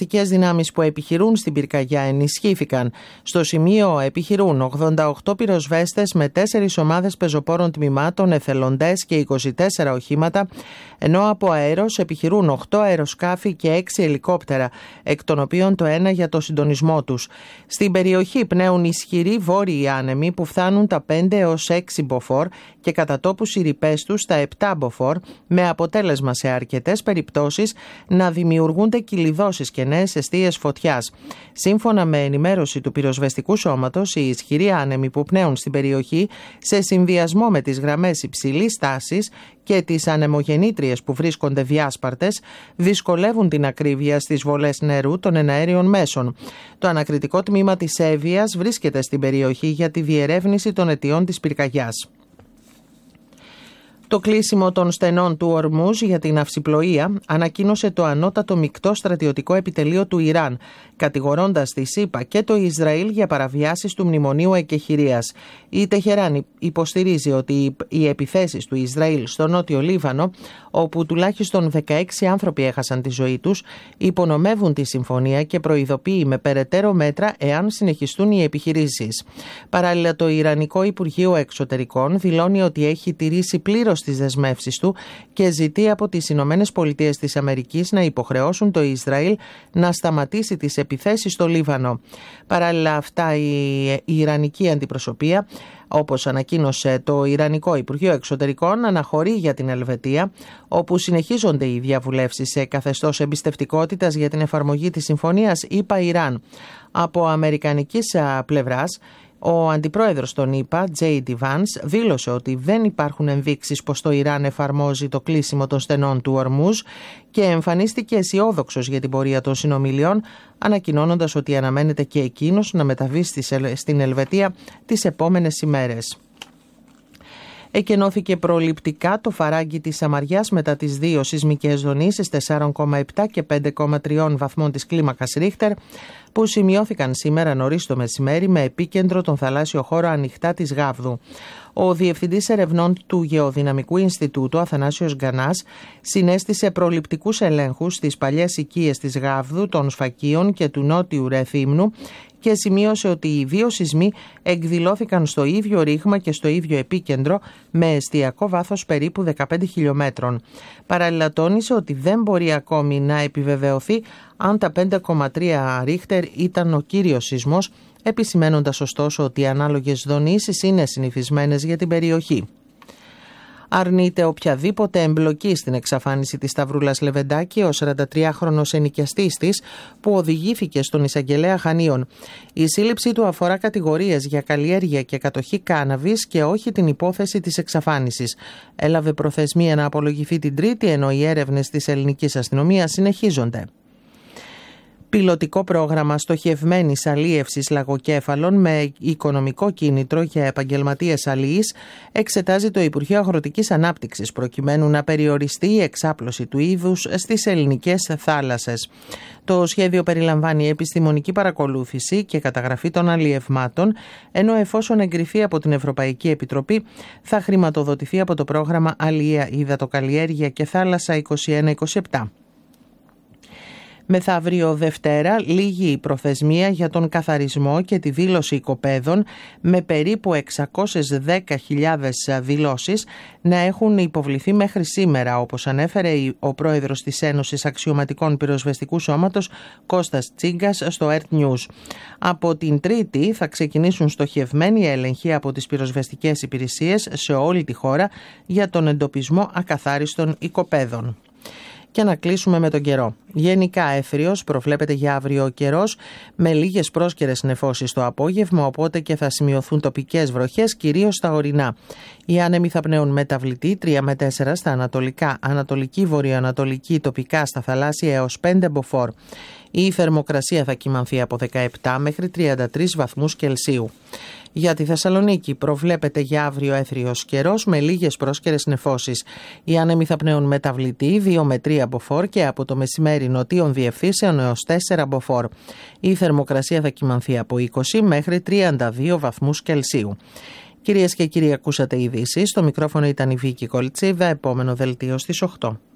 πυροσβεστικές δυνάμεις που επιχειρούν στην πυρκαγιά ενισχύθηκαν. Στο σημείο επιχειρούν 88 πυροσβέστες με 4 ομάδες πεζοπόρων τμήματων, εθελοντές και 24 οχήματα, ενώ από αέρος επιχειρούν 8 αεροσκάφη και 6 ελικόπτερα, εκ των οποίων το ένα για το συντονισμό τους. Στην περιοχή πνέουν ισχυροί βόρειοι άνεμοι που φτάνουν τα 5 έως 6 μποφόρ και κατά τόπους οι ρηπές τους στα 7 μποφόρ, με αποτέλεσμα σε αρκετές περιπτώσεις να δημιουργούνται κυλιδώσεις και νέες εστίες φωτιάς. Σύμφωνα με ενημέρωση του πυροσβεστικού σώματος, οι ισχυροί άνεμοι που πνέουν στην περιοχή, σε συνδυασμό με τις γραμμές υψηλής τάσης και τις ανεμογεννήτριες που βρίσκονται διάσπαρτες, δυσκολεύουν την ακρίβεια στις βολές νερού των εναέριων μέσων. Το ανακριτικό τμήμα της Εύβοιας βρίσκεται στην περιοχή για τη διερεύνηση των αιτιών της πυρκαγιάς. Το κλείσιμο των στενών του Ορμούζ για την ναυσιπλοεία ανακοίνωσε το ανώτατο μεικτό στρατιωτικό επιτελείο του Ιράν, κατηγορώντας τη ΣΥΠΑ και το Ισραήλ για παραβιάσεις του Μνημονίου Εκεχηρίας. Η Τεχεράνη υποστηρίζει ότι οι επιθέσεις του Ισραήλ στο νότιο Λίβανο, όπου τουλάχιστον 16 άνθρωποι έχασαν τη ζωή τους, υπονομεύουν τη συμφωνία και προειδοποιεί με περαιτέρω μέτρα εάν συνεχιστούν οι επιχειρήσεις. Παράλληλα, το Ιρανικό Υπουργείο Εξωτερικών δηλώνει ότι έχει τηρήσει πλήρως τις δεσμεύσεις του και ζητεί από τις Ηνωμένες Πολιτείες της Αμερικής να υποχρεώσουν το Ισραήλ να σταματήσει τις επιθέσεις στο Λίβανο. Παράλληλα αυτά, η Ιρανική αντιπροσωπεία, όπως ανακοίνωσε το Ιρανικό Υπουργείο Εξωτερικών, αναχωρεί για την Ελβετία, όπου συνεχίζονται οι διαβουλεύσεις σε καθεστώς εμπιστευτικότητας για την εφαρμογή της συμφωνίας ΗΠΑ-Ιράν. Από αμερικανικής πλευράς, ο αντιπρόεδρος των ΗΠΑ, J.D. Vance, δήλωσε ότι δεν υπάρχουν ενδείξεις πως το Ιράν εφαρμόζει το κλείσιμο των στενών του Ορμούζ και εμφανίστηκε αισιόδοξος για την πορεία των συνομιλιών, ανακοινώνοντας ότι αναμένεται και εκείνος να μεταβεί στην Ελβετία τις επόμενες ημέρες. Εκενώθηκε προληπτικά το φαράγγι της Σαμαριάς μετά τις δύο σεισμικές δονήσεις 4,7 και 5,3 βαθμών της κλίμακας Ρίχτερ που σημειώθηκαν σήμερα νωρίς το μεσημέρι με επίκεντρο τον θαλάσσιο χώρο ανοιχτά της Γάβδου. Ο Διευθυντής Ερευνών του Γεωδυναμικού Ινστιτούτου, Αθανάσιος Γκανάς, συνέστησε προληπτικούς ελέγχους στις παλιές οικίες της Γάβδου, των Σφακίων και του Νότιου Ρεθύμνου και σημείωσε ότι οι δύο σεισμοί εκδηλώθηκαν στο ίδιο ρήγμα και στο ίδιο επίκεντρο με εστιακό βάθος περίπου 15 χιλιόμετρων. Παράλληλα τόνισε ότι δεν μπορεί ακόμη να επιβεβαιωθεί αν τα 5,3 Ρίχτερ ήταν ο κύριος σεισμός, επισημένοντας ωστόσο ότι οι ανάλογες δονήσεις είναι συνηθισμένες για την περιοχή. Αρνείται οποιαδήποτε εμπλοκή στην εξαφάνιση της Σταυρούλας Λεβεντάκη ο 43χρονος ενοικιαστής της που οδηγήθηκε στον εισαγγελέα Χανίων. Η σύλληψή του αφορά κατηγορίες για καλλιέργεια και κατοχή κάναβης και όχι την υπόθεση της εξαφάνισης. Έλαβε προθεσμία να απολογηθεί την Τρίτη, ενώ οι έρευνες της ελληνικής αστυνομίας συνεχίζονται. Πιλωτικό πρόγραμμα στοχευμένης αλίευσης λαγοκέφαλων με οικονομικό κίνητρο για επαγγελματίες αλιείς εξετάζει το Υπουργείο Αγροτικής Ανάπτυξης προκειμένου να περιοριστεί η εξάπλωση του είδους στις ελληνικές θάλασσες. Το σχέδιο περιλαμβάνει επιστημονική παρακολούθηση και καταγραφή των αλιευμάτων, ενώ εφόσον εγκριθεί από την Ευρωπαϊκή Επιτροπή θα χρηματοδοτηθεί από το πρόγραμμα Αλία, Υδατοκαλλιέργεια και Θάλασσα 21-27. Μεθαύριο Δευτέρα λήγει η προθεσμία για τον καθαρισμό και τη δήλωση οικοπαίδων με περίπου 610.000 δηλώσεις να έχουν υποβληθεί μέχρι σήμερα, όπως ανέφερε ο πρόεδρος της Ένωσης Αξιωματικών Πυροσβεστικού Σώματος Κώστας Τσίγκας στο ERT News. Από την Τρίτη θα ξεκινήσουν στοχευμένοι έλεγχοι από τις πυροσβεστικές υπηρεσίες σε όλη τη χώρα για τον εντοπισμό ακαθάριστων οικοπαίδων. Και να κλείσουμε με τον καιρό. Γενικά έθριος, προβλέπεται για αύριο ο καιρός με λίγες πρόσκαιρες νεφώσεις το απόγευμα, οπότε και θα σημειωθούν τοπικές βροχές, κυρίως στα ορεινά. Οι άνεμοι θα πνέουν μεταβλητή 3 με 4 στα ανατολικά, ανατολική, βορειοανατολική, τοπικά στα θαλάσσια έως 5 μποφόρ. Η θερμοκρασία θα κυμανθεί από 17 μέχρι 33 βαθμούς Κελσίου. Για τη Θεσσαλονίκη προβλέπεται για αύριο έθριος καιρός με λίγες πρόσκαιρες νεφώσεις. Οι άνεμοι θα πνέουν μεταβλητή 2 με 3 μποφόρ και από το μεσημέρι νοτίων διευθύνσεων έως 4 μποφόρ. Η θερμοκρασία θα κυμανθεί από 20 μέχρι 32 βαθμούς Κελσίου. Κυρίες και κύριοι, ακούσατε ειδήσεις. Στο μικρόφωνο ήταν η Βίκη Κολτσίδα. Επόμενο δελτίο στις 8.